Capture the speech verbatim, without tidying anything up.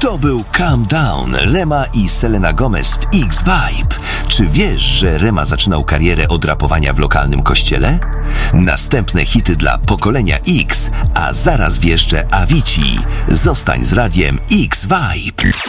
To był Calm Down, Rema i Selena Gomez w X-Vibe. Czy wiesz, że Rema zaczynał karierę od rapowania w lokalnym kościele? Następne hity dla pokolenia X, a zaraz wjeżdża Avicii. Zostań z radiem X-Vibe.